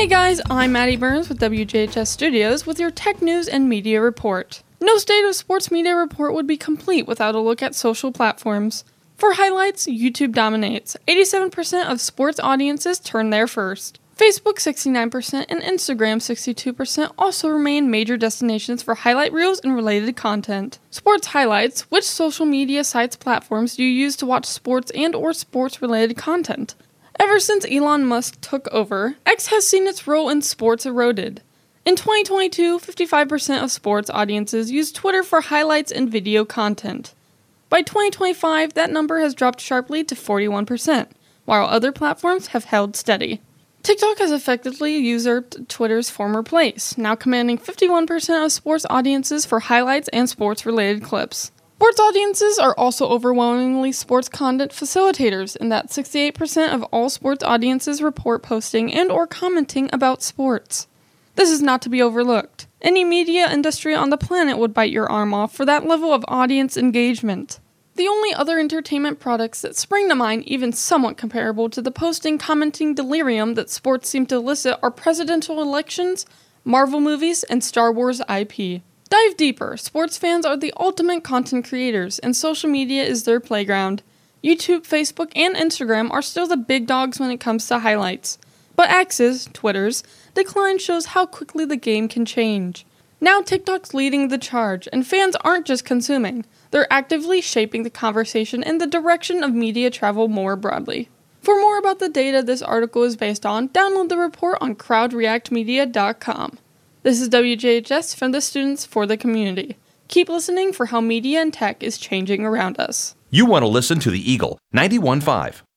Hey guys, I'm Maddie Burns with WJHS Studios with your tech news and media report. No State of Sports Media report would be complete without a look at social platforms. For highlights, YouTube dominates. 87% of sports audiences turn there first. Facebook 69% and Instagram 62% also remain major destinations for highlight reels and related content. Sports highlights: which social media sites platforms do you use to watch sports and or sports related content? Ever since Elon Musk took over, X has seen its role in sports eroded. In 2022, 55% of sports audiences use Twitter for highlights and video content. By 2025, that number has dropped sharply to 41%, while other platforms have held steady. TikTok has effectively usurped Twitter's former place, now commanding 51% of sports audiences for highlights and sports-related clips. Sports audiences are also overwhelmingly sports content facilitators, in that 68% of all sports audiences report posting and or commenting about sports. This is not to be overlooked. Any media industry on the planet would bite your arm off for that level of audience engagement. The only other entertainment products that spring to mind even somewhat comparable to the posting commenting delirium that sports seem to elicit are presidential elections, Marvel movies, and Star Wars IP. Dive deeper. Sports fans are the ultimate content creators, and social media is their playground. YouTube, Facebook, and Instagram are still the big dogs when it comes to highlights. But X's, Twitter's, decline shows how quickly the game can change. Now TikTok's leading the charge, and fans aren't just consuming. They're actively shaping the conversation in the direction of media travel more broadly. For more about the data this article is based on, download the report on crowdreactmedia.com. This is WJHS from the students for the community. Keep listening for how media and tech is changing around us. You want to listen to the Eagle 91.5.